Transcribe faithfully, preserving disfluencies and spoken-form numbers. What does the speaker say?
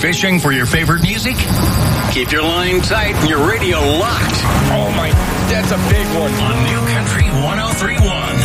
fishing for your favorite music? Keep your line tight and your radio locked. Oh, my, that's a big one. On New Country one oh three point one.